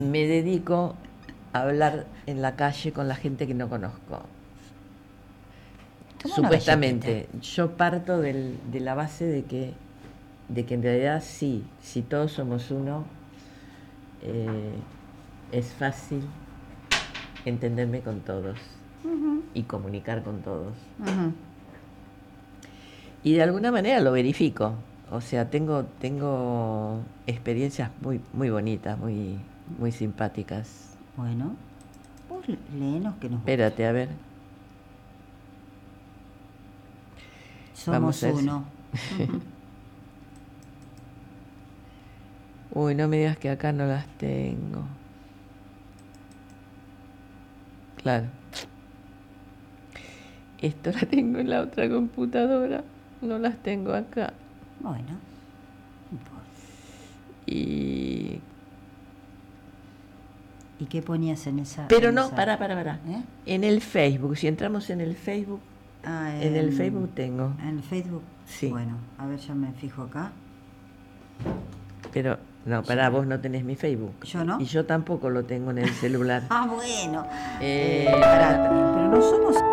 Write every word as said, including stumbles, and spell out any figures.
me dedico a hablar en la calle con la gente que no conozco. Toma una Supuestamente, galletita. yo parto del- de la base de que, de que en realidad sí, si todos somos uno, eh, es fácil entenderme con todos y comunicar con todos. Ujú. Y de alguna manera lo verifico. O sea, tengo, tengo experiencias muy, muy bonitas, muy, muy simpáticas. Bueno, vos léenos que nos gusta. Espérate, a ver. Vamos Somos a ver si. uno. Ujú. Uy, no me digas que acá no las tengo. Claro. Esto la tengo en la otra computadora. No las tengo acá. Bueno, no importa. Y. ¿Y qué ponías en esa? Pero En no, esa? pará, pará, pará. ¿Eh? En el Facebook, si entramos en el Facebook, Ah, en el en, Facebook tengo. en Facebook. Sí. Bueno, a ver, ya me fijo acá. Pero, no, Ya. pará, vos no tenés mi Facebook. ¿Yo no? Y yo tampoco lo tengo en el celular. Ah, bueno. Eh, Eh, pará, pero no somos